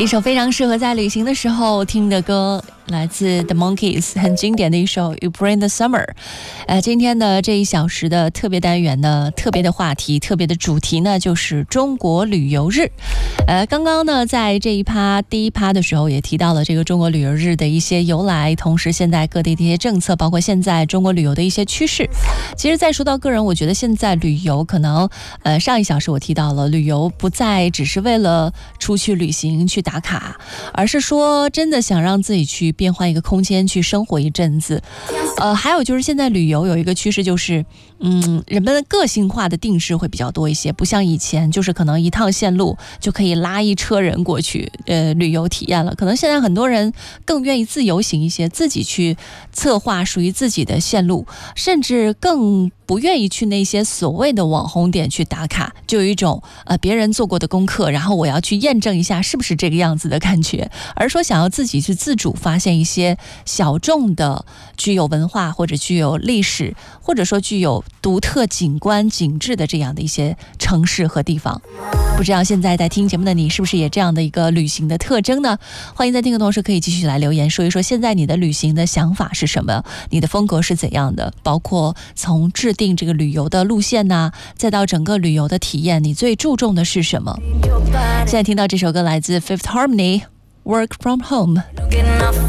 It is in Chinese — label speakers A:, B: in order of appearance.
A: 一首非常适合在旅行的时候听的歌，来自 The Monkees， 很经典的一首 You Bring the Summer。今天的这1小时的特别单元呢，特别的话题，特别的主题呢，就是中国旅游日。刚刚呢，在这一趴第1趴的时候也提到了这个中国旅游日的一些由来，同时现在各地的一些政策，包括现在中国旅游的一些趋势。其实再说到个人，我觉得现在旅游可能上1小时我提到了，旅游不再只是为了出去旅行去打卡，而是说真的想让自己去变换一个空间，去生活一阵子。还有就是现在旅游有一个趋势，就是人们个性化的定制会比较多一些，不像以前就是可能一趟线路就可以拉一车人过去旅游体验了。可能现在很多人更愿意自由行一些，自己去策划属于自己的线路，甚至更不愿意去那些所谓的网红点去打卡，就有一种别人做过的功课，然后我要去验证一下是不是这个样子的感觉，而说想要自己去自主发现一些小众的具有文化或者具有历史或者说具有独特景观景致的这样的一些城市和地方。不知道现在在听节目的你是不是也这样的一个旅行的特征呢？欢迎在听的同时可以继续来留言说一说现在你的旅行的想法是什么，你的风格是怎样的，包括从制定这个旅游的路线啊，再到整个旅游的体验，你最注重的是什么？现在听到这首歌来自 Fifth Harmony Work From Home。